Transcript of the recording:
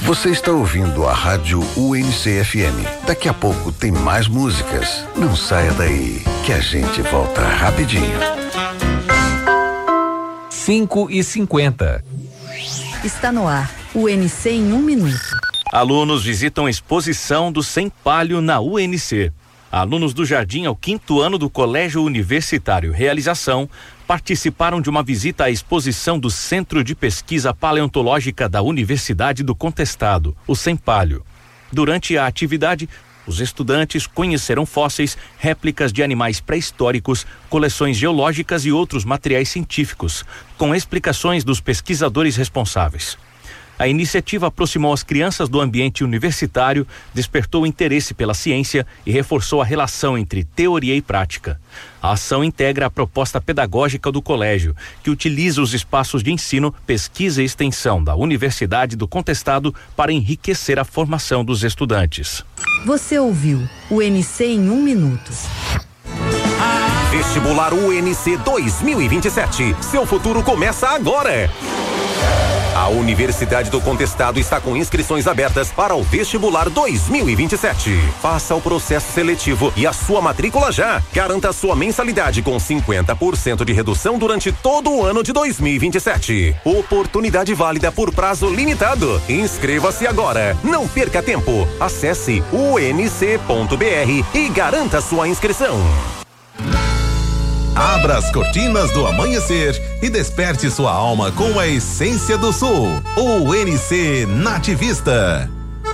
Você está ouvindo a Rádio UNC-FM. Daqui a pouco tem mais músicas. Não saia daí, que a gente volta rapidinho. 5h50. Está no ar, UNC em 1 minuto. Alunos visitam a exposição do Sem Palio na UNC. Alunos do Jardim ao 5º ano do Colégio Universitário Realização participaram de uma visita à exposição do Centro de Pesquisa Paleontológica da Universidade do Contestado, o Sem Palio. Durante a atividade, os estudantes conheceram fósseis, réplicas de animais pré-históricos, coleções geológicas e outros materiais científicos, com explicações dos pesquisadores responsáveis. A iniciativa aproximou as crianças do ambiente universitário, despertou o interesse pela ciência e reforçou a relação entre teoria e prática. A ação integra a proposta pedagógica do colégio, que utiliza os espaços de ensino, pesquisa e extensão da Universidade do Contestado para enriquecer a formação dos estudantes. Você ouviu o UNC em 1 minuto. Vestibular UNC 2027. Seu futuro começa agora. A Universidade do Contestado está com inscrições abertas para o Vestibular 2027. Faça o processo seletivo e a sua matrícula já. Garanta sua mensalidade com 50% de redução durante todo o ano de 2027. Oportunidade válida por prazo limitado. Inscreva-se agora. Não perca tempo. Acesse unc.br e garanta sua inscrição. Abra as cortinas do amanhecer e desperte sua alma com a essência do sul. UNC Nativista.